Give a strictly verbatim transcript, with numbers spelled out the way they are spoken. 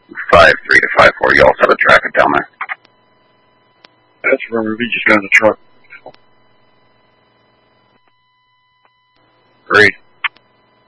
five three to five four. You also have a traffic down there. That's remember, we just got in the truck. Great.